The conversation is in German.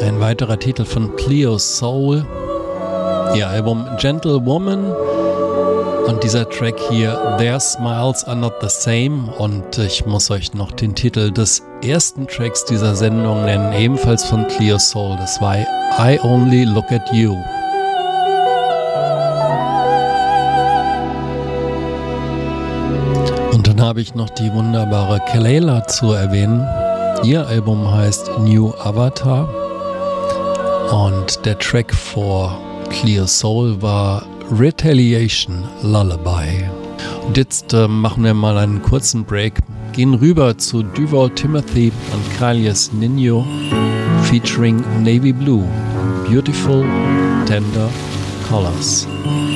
Ein weiterer Titel von Cleo Soul, ihr Album Gentlewoman. Und dieser Track hier, Their Smiles Are Not The Same. Und ich muss euch noch den Titel des ersten Tracks dieser Sendung nennen, ebenfalls von Cleo Soul. Das war I Only Look At You. Und dann habe ich noch die wunderbare Kelela zu erwähnen. Ihr Album heißt New Avatar. Und der Track vor Cleo Soul war Retaliation Lullaby. Und jetzt machen wir mal einen kurzen Break, gehen rüber zu Duval Timothy und Kalias Nino featuring Navy Blue, Beautiful Tender Colors.